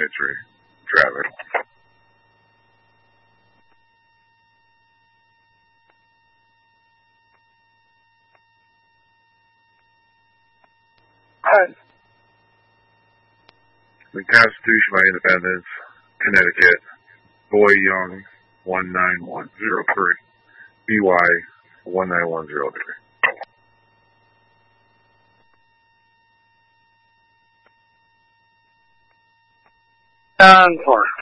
entry traffic. The Constitution by Independence, Connecticut, Boy Young 19103, BY 19103. And 4.